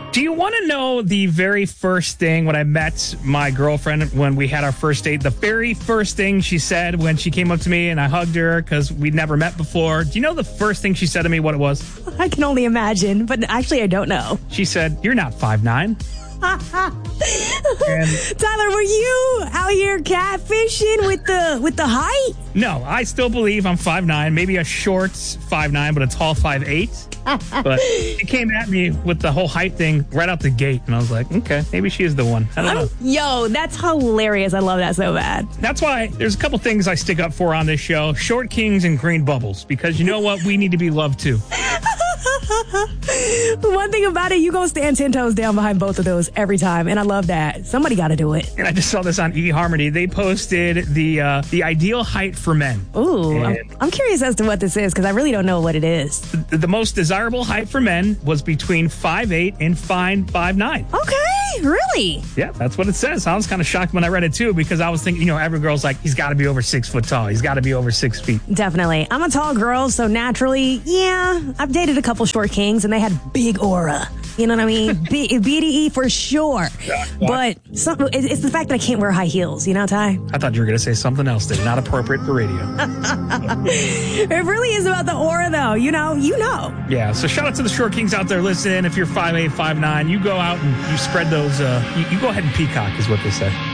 Do you want to know the very first thing when I met my girlfriend when we had our first date? The very first thing she said when she came up to me and I hugged her because we'd never met before. Do you know the first thing she said to me what it was? I can only imagine, but actually I don't know. She said, "You're not 5'9". Tyler, were you out here catfishing with the height? No, I still believe I'm 5'9", maybe a short 5'9", but a tall 5'8". But she came at me with the whole height thing right out the gate, and I was like, okay, maybe she is the one. I don't know. Yo, that's hilarious. I love that so bad. That's why there's a couple things I stick up for on this show. Short kings and green bubbles, because you know what? We need to be loved too. One thing about it, you gonna stand 10 toes down behind both of those every time, and I love that. Somebody got to do it. And I just saw this on eHarmony. They posted the ideal height for men. Ooh, I'm curious as to what this is because I really don't know what it is. The most desirable height for men was between 5'8" and 5'9". Okay, really? Yeah, that's what it says. I was kind of shocked when I read it too because I was thinking, every girl's like, he's got to be over 6 foot tall. He's got to be over 6 feet. Definitely. I'm a tall girl, so naturally, yeah, I've dated a couple short kings and they had big aura. You know what I mean? BDE for sure. But it's the fact that I can't wear high heels, you know, Ty? I thought you were going to say something else that's not appropriate for radio. It really is about the aura, though. You know. Yeah, so shout out to the short kings out there listening. If you're 5'8", 5'9", you go out and you spread those, you go ahead and peacock is what they say.